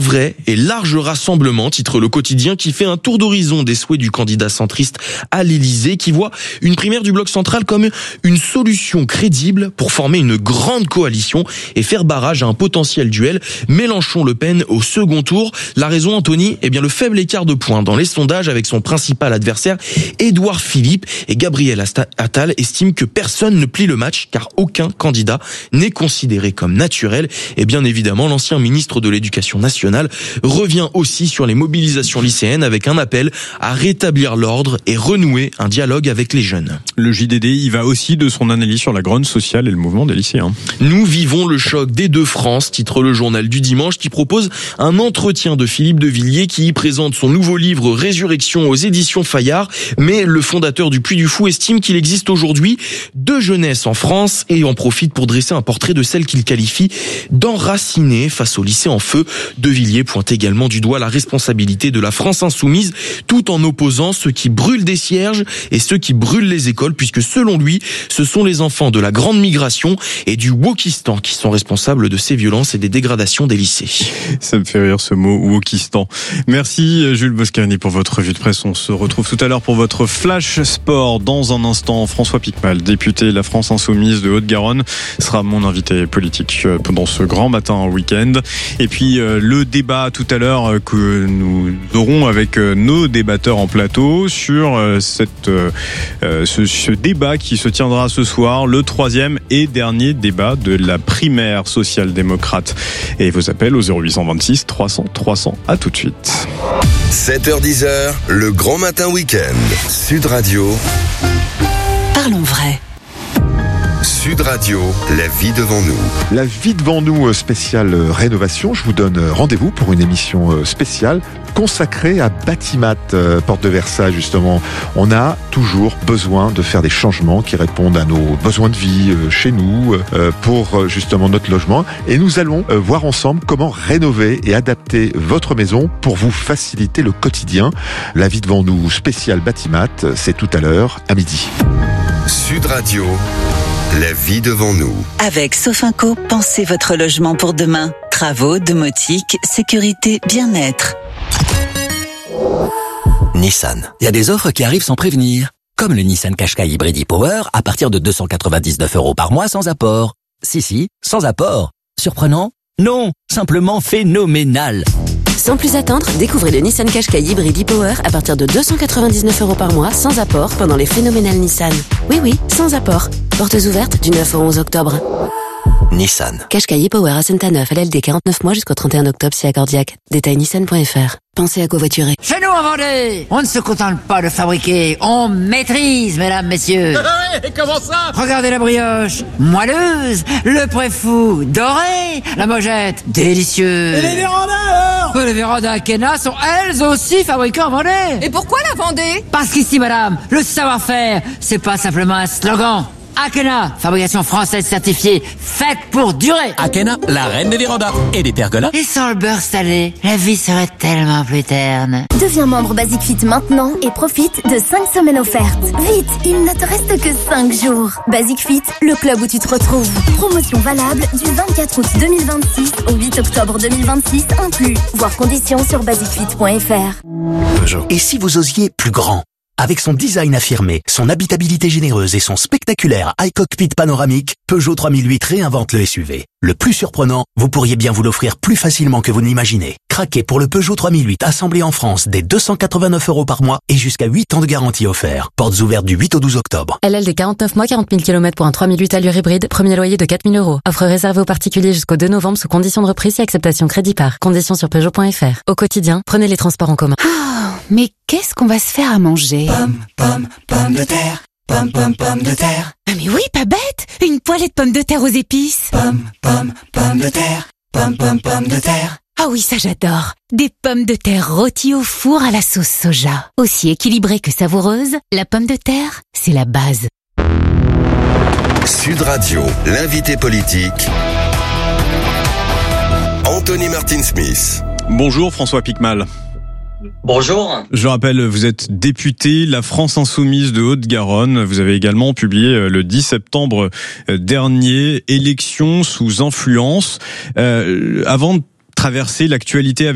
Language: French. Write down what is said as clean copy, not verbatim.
vrai et large rassemblement, titre le quotidien, qui fait un tour d'horizon des souhaits du candidat centriste à l'Élysée, qui voit une primaire du bloc central comme une solution crédible pour former une grande coalition et faire barrage à un potentiel duel Mélenchon-Le Pen au second tour. La raison, Anthony, eh bien le faible écart de points dans les sondages avec son principal adversaire, Édouard Philippe, et Gabriel Attal estime que personne ne plie le match car aucun candidat n'est considéré comme naturel. Et bien évidemment, l'ancien ministre de l'Éducation nationale revient aussi sur les mobilisations lycéennes avec un appel à rétablir l'ordre et renouer un dialogue avec les jeunes. Le JDD, il va aussi de son analyse sur la grogne sociale et le mouvement des lycéens. Nous vivons le choc des deux France, titre le journal du dimanche, qui propose un entretien de Philippe de Villiers qui y présente son nouveau livre Résurrection aux éditions Fayard. Mais le fondateur du Puy du Fou estime qu'il existe aujourd'hui deux jeunesses en France et en profite pour dresser un portrait de celle qu'il qualifie d'enracinée face au lycée en feu. De Villiers pointe également du doigt la responsabilité de la France insoumise tout en opposant ceux qui brûlent des cierges et ceux qui brûlent les écoles, puisque selon lui, ce sont les enfants de la grande migration et du wokistan qui sont responsables de ces violences et des dégradations des lycées. Ça me fait rire ce mot, wokistan. Merci Jules Boscani pour votre revue de presse. On se retrouve tout à l'heure pour votre flash sport. Dans un instant, François Piquemal, député La France Insoumise de Haute-Garonne, sera mon invité politique pendant ce grand matin week-end. Et puis le débat tout à l'heure que nous aurons avec nos débatteurs en plateau sur ce débat qui se tiendra ce soir, le troisième et dernier débat de la primaire social-démocrate. Et vos appels au 0826 300 300. À tout de suite. 7h-10h, le grand matin week-end. Sud Radio. Parlons vrai. Sud Radio, la vie devant nous. La vie devant nous spéciale rénovation. Je vous donne rendez-vous pour une émission spéciale consacrée à Batimat, porte de Versailles justement. On a toujours besoin de faire des changements qui répondent à nos besoins de vie chez nous pour justement notre logement. Et nous allons voir ensemble comment rénover et adapter votre maison pour vous faciliter le quotidien. La vie devant nous spéciale Batimat, c'est tout à l'heure à midi. Sud Radio. La vie devant nous. Avec Sofinco, pensez votre logement pour demain. Travaux, domotique, sécurité, bien-être. Nissan. Il y a des offres qui arrivent sans prévenir. Comme le Nissan Qashqai Hybrid e-Power à partir de 299 € par mois sans apport. Si, sans apport. Surprenant? Non, simplement phénoménal. Sans plus attendre, découvrez le Nissan Qashqai Hybrid e-Power à partir de 299 € par mois sans apport pendant les phénoménales Nissan. Oui, sans apport. Portes ouvertes du 9 au 11 octobre. Nissan. Qashqai e-Power à Saint-Anneuf, LLD 49 mois jusqu'au 31 octobre si accordiaque. Détail nissan.fr. Pensez à covoiturer. Chez nous en Vendée, on ne se contente pas de fabriquer, on maîtrise, mesdames, messieurs. Comment ça? Regardez la brioche, moelleuse, le préfou, doré, la mojette, délicieuse. Et les vérandas alors? Les vérandas Akena sont elles aussi fabriquées en Vendée. Et pourquoi la Vendée? Parce qu'ici, madame, le savoir-faire, c'est pas simplement un slogan. Akena, fabrication française certifiée, faite pour durer. Akena, la reine des vérandas et des pergolas. Et sans le beurre salé, la vie serait tellement plus terne. Deviens membre Basic Fit maintenant et profite de 5 semaines offertes. Vite, il ne te reste que 5 jours. Basic Fit, le club où tu te retrouves. Promotion valable du 24 août 2026 au 8 octobre 2026 inclus. Voir conditions sur basicfit.fr. Peugeot. Et si vous osiez plus grand? Avec son design affirmé, son habitabilité généreuse et son spectaculaire iCockpit panoramique, Peugeot 3008 réinvente le SUV. Le plus surprenant, vous pourriez bien vous l'offrir plus facilement que vous ne l'imaginez. Craquez pour le Peugeot 3008 assemblé en France dès 289 € par mois et jusqu'à 8 ans de garantie offert. Portes ouvertes du 8 au 12 octobre. LLD 49 mois, 40 000 km pour un 3008 allure hybride, premier loyer de 4 000 €. Offre réservée aux particuliers jusqu'au 2 novembre sous condition de reprise et acceptation crédit par. Conditions sur Peugeot.fr. Au quotidien, prenez les transports en commun. Mais qu'est-ce qu'on va se faire à manger? Pommes de terre. Pommes de terre. Ah mais oui, pas bête. Une poêlée de pommes de terre aux épices. Pommes de terre. Pommes de terre. Ah oui, ça j'adore. Des pommes de terre rôties au four à la sauce soja. Aussi équilibrée que savoureuse, la pomme de terre, c'est la base. Sud Radio, l'invité politique, Anthony Martin-Smith. Bonjour François Piquemal. Bonjour. Je rappelle, vous êtes député La France Insoumise de Haute-Garonne. Vous avez également publié le 10 septembre dernier Élections sous influence. Avant de traverser l'actualité